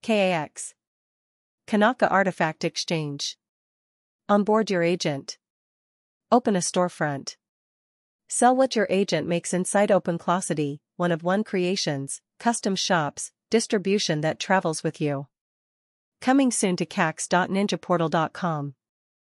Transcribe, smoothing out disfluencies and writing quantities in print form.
KAX. Kanaka Artifact Exchange. Onboard your agent. Open a storefront. Sell what your agent makes inside OpenClocity, one-of-one creations, custom shops, distribution that travels with you. Coming soon to kax.ninjaportal.com.